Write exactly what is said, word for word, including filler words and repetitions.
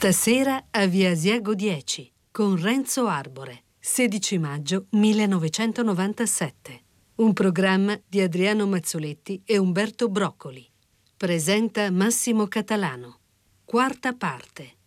Stasera a Via Asiago dieci con Renzo Arbore, sedici maggio millenovecentonovantasette. Un programma di Adriano Mazzoletti e Umberto Broccoli. Presenta Massimo Catalano. Quarta parte.